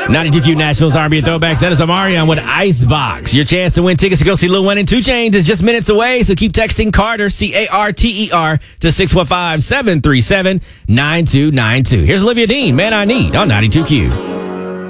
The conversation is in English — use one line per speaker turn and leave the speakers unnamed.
92Q Nationals R&B Throwbacks. That is Omarion with Icebox. Your chance to win tickets to go see Lil Wayne and 2 Chainz is just minutes away, so keep texting Carter, C-A-R-T-E-R, to 615-737-9292. Here's Olivia Dean, Man I Need, on 92Q.